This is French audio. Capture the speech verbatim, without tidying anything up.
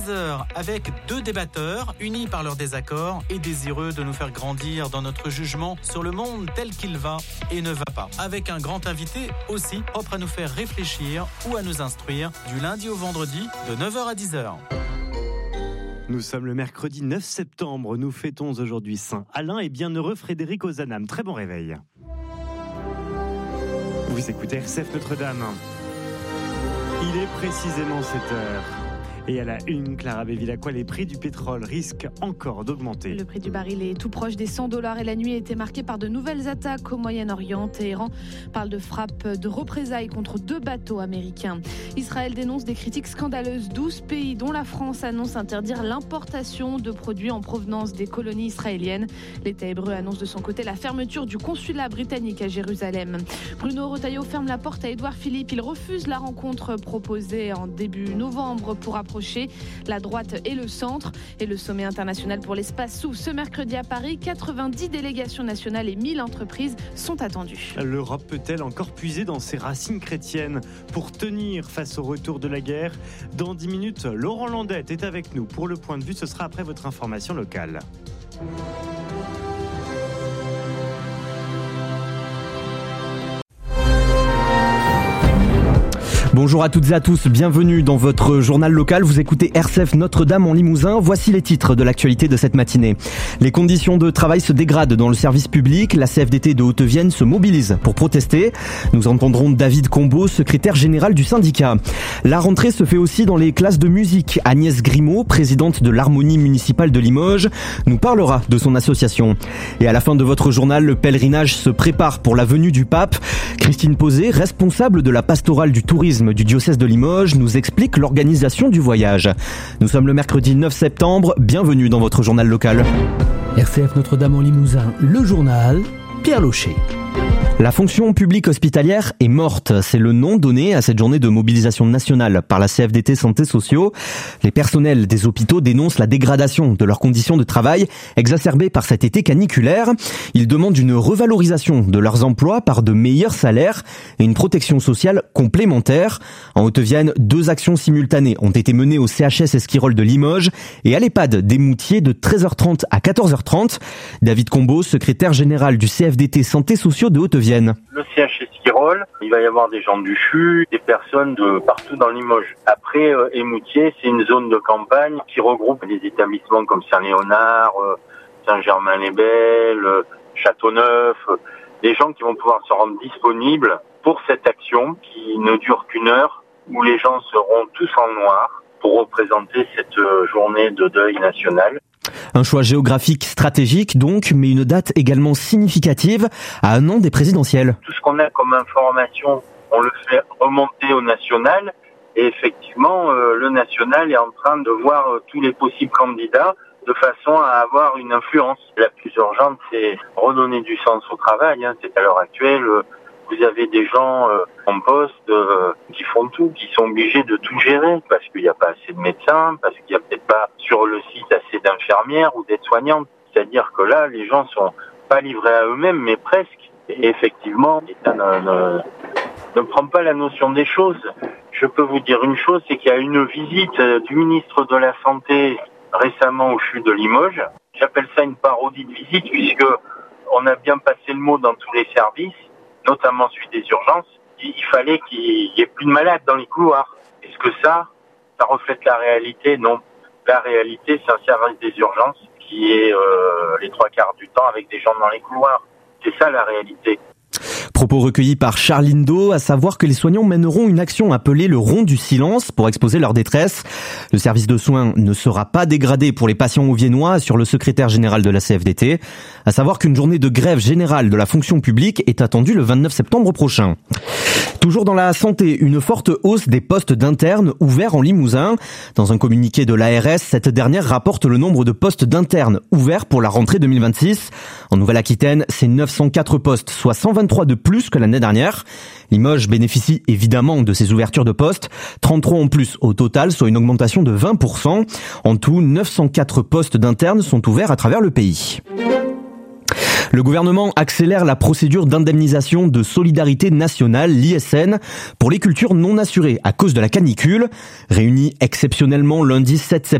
heures avec deux débatteurs unis par leurs désaccords et désireux de nous faire grandir dans notre jugement sur le monde tel qu'il va et ne va pas. Avec un grand invité aussi propre à nous faire réfléchir ou à nous instruire du lundi au vendredi de neuf heures à dix heures. Nous sommes le mercredi neuf septembre. Nous fêtons aujourd'hui Saint Alain et bienheureux Frédéric Ozanam. Très bon réveil. Vous écoutez R C F Notre-Dame. Il est précisément sept heures. Et à la une, Clara Bévilacqua, les prix du pétrole risquent encore d'augmenter. Le prix du baril est tout proche des cent dollars et la nuit a été marquée par de nouvelles attaques au Moyen-Orient. Téhéran parle de frappes de représailles contre deux bateaux américains. Israël dénonce des critiques scandaleuses. douze pays, dont la France, annoncent interdire l'importation de produits en provenance des colonies israéliennes. L'État hébreu annonce de son côté la fermeture du consulat britannique à Jérusalem. Bruno Retailleau ferme la porte à Édouard Philippe. Il refuse la rencontre proposée en début novembre pour approcher la droite et le centre. Et le sommet international pour l'espace s'ouvre ce mercredi à Paris. quatre-vingt-dix délégations nationales et mille entreprises sont attendues. L'Europe peut-elle encore puiser dans ses racines chrétiennes pour tenir face au retour de la guerre ? Dans dix minutes, Laurent Landette est avec nous pour le point de vue. Ce sera après votre information locale. Bonjour à toutes et à tous, bienvenue dans votre journal local. Vous écoutez R C F Notre-Dame en Limousin. Voici les titres de l'actualité de cette matinée. Les conditions de travail se dégradent dans le service public. La C F D T de Haute-Vienne se mobilise pour protester. Nous entendrons David Combeau, secrétaire général du syndicat. La rentrée se fait aussi dans les classes de musique. Agnès Grimaud, présidente de l'Harmonie municipale de Limoges, nous parlera de son association. Et à la fin de votre journal, le pèlerinage se prépare pour la venue du pape. Christine Posé, responsable de la pastorale du tourisme du diocèse de Limoges, nous explique l'organisation du voyage. Nous sommes le mercredi neuf septembre, bienvenue dans votre journal local. R C F Notre-Dame en Limousin, le journal, Pierre Locher. La fonction publique hospitalière est morte. C'est le nom donné à cette journée de mobilisation nationale par la C F D T Santé Sociaux. Les personnels des hôpitaux dénoncent la dégradation de leurs conditions de travail exacerbée par cet été caniculaire. Ils demandent une revalorisation de leurs emplois par de meilleurs salaires et une protection sociale complémentaire. En Haute-Vienne, deux actions simultanées ont été menées au C H S Esquirol de Limoges et à l'EHPAD des Moutiers de treize heures trente à quatorze heures trente. David Combeau, secrétaire général du C F D T Santé Sociaux de Haute-Vienne. Le C H Esquirol, il va y avoir des gens du C H U, des personnes de partout dans Limoges. Après, euh, Émoutier, c'est une zone de campagne qui regroupe des établissements comme Saint-Léonard, euh, Saint-Germain-les-Belles, euh, Châteauneuf, euh, des gens qui vont pouvoir se rendre disponibles pour cette action qui ne dure qu'une heure, où les gens seront tous en noir pour représenter cette euh, journée de deuil national. Un choix géographique stratégique donc, mais une date également significative à un an des présidentielles. Tout ce qu'on a comme information, on le fait remonter au national. Et effectivement, euh, le national est en train de voir euh, tous les possibles candidats de façon à avoir une influence. La plus urgente, c'est redonner du sens au travail. Hein. C'est à l'heure actuelle, euh, vous avez des gens euh, en poste euh, qui font tout, qui sont obligés de tout gérer parce qu'il n'y a pas assez de médecins, parce qu'il n'y a peut-être pas sur le site assez d'infirmières ou d'aides-soignantes. C'est-à-dire que là, les gens sont pas livrés à eux-mêmes, mais presque. Et effectivement, l'État ne, ne, ne prend pas la notion des choses. Je peux vous dire une chose, c'est qu'il y a une visite du ministre de la Santé récemment au C H U de Limoges. J'appelle ça une parodie de visite puisque on a bien passé le mot dans tous les services, notamment celui des urgences. Il fallait qu'il y ait plus de malades dans les couloirs. Est-ce que ça, ça reflète la réalité ? Non. La réalité, c'est un service des urgences qui est euh, les trois quarts du temps avec des gens dans les couloirs. C'est ça la réalité. Propos recueillis par Charline Do, à savoir que les soignants mèneront une action appelée le rond du silence pour exposer leur détresse. Le service de soins ne sera pas dégradé pour les patients auviennois, assure le secrétaire général de la C F D T. À savoir qu'une journée de grève générale de la fonction publique est attendue le vingt-neuf septembre prochain. Toujours dans la santé, une forte hausse des postes d'internes ouverts en Limousin. Dans un communiqué de l'A R S, cette dernière rapporte le nombre de postes d'internes ouverts pour la rentrée deux mille vingt-six. En Nouvelle-Aquitaine, c'est neuf cent quatre postes, soit cent vingt-trois de plus que l'année dernière. Limoges bénéficie évidemment de ces ouvertures de postes, trente-trois en plus au total, soit une augmentation de vingt pour cent. En tout, neuf cent quatre postes d'internes sont ouverts à travers le pays. Le gouvernement accélère la procédure d'indemnisation de solidarité nationale, l'I S N, pour les cultures non assurées à cause de la canicule. Réunis exceptionnellement lundi sept septembre,